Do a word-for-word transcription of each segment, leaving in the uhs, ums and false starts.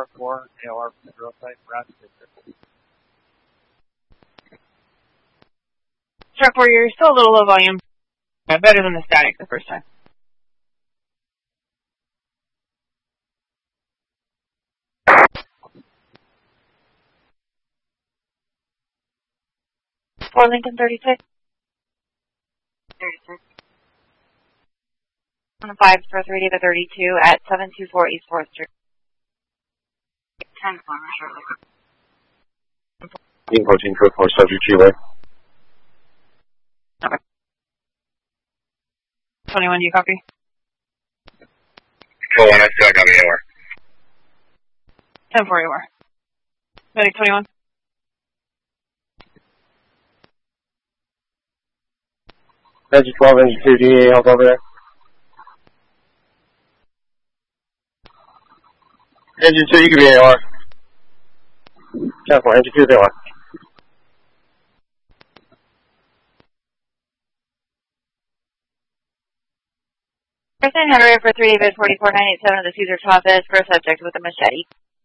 four four, A O R from the drill site, Brad. Truck four, you're still a little low volume. Yeah, better than the static the first time. four Lincoln thirty-six. thirty-six. On five for three to thirty-two at seven two four East fourth Street. ten four, shortly. Team fourteen code four, subject G-way. Okay. twenty-one, do you copy? twenty-one, I still got me anywhere. ten four, you are. Medic twenty-one. Engine twelve, engine two, D A, help over there. Engine two, you can be A R. ten four, engine two is A R. Person Henry for three David forty-four nine eight seven of the Caesar Chavez for a subject with a machete.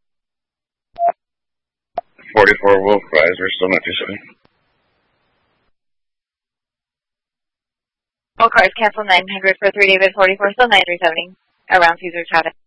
forty-four Wolf, riser, still not too soon. All cars cancel nine hundred for three David forty-four, still nine three seventy around Caesar Chavez.